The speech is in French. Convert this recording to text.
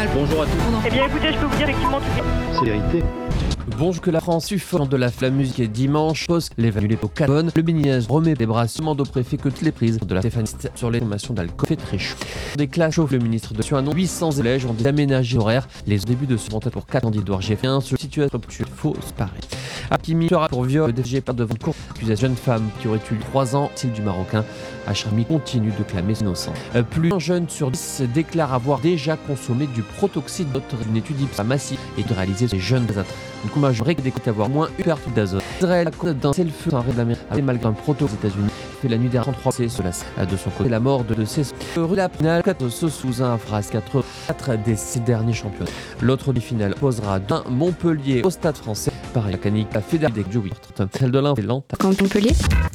nationale. Bonjour à tous. Eh bien écoutez, je peux vous dire effectivement que C'est vérité. Bonjour que la France suffisante de la musique est dimanche, pose les annulés au Cabonne. Le Bénignès remet des bras, demande au préfet que toutes les prises de la Stéphaniste sur les formations d'alcool fait très chaud. Des clashs chauffe le ministre de Suanon, 800 élèves ont aménagé l'horaire. Les débuts de ce montage pour 4 candidats GF1 se situent à fausse pareil. Hakimi sera pour viol, le DG part devant cour. Accusation jeune femme qui aurait eu 3 ans, style du Marocain. Acharmi continue de clamer innocent. Plus d'un jeune sur 10 déclare avoir déjà consommé du protoxyde d'azote. Une étude massive est réalisée sur les jeunes athlètes. Une commagerie d'écouter avoir moins eu perte d'azote. Israël a condamné d'un celle-feu un raid d'Amérique malgré un proto aux États-Unis. Fait la nuit dernière 33 c'est cela de son côté la mort de ses rue la finale 4 sous un phrase 4 des 6 derniers champions. L'autre demi-finale posera d'un Montpellier au Stade Français. Pareil, la canique, la fédérale des Joey. Celle de l'un est lente. Quand Montpellier